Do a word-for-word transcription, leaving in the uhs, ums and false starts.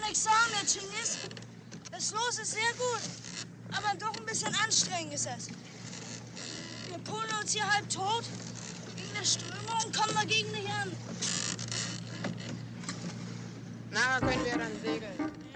nichts sagen, der Chingis. Das Los ist sehr gut, aber doch ein bisschen anstrengend ist es. Wir polen uns hier halb tot gegen die Strömung und kommen dagegen nicht an. Na, können wir dann segeln.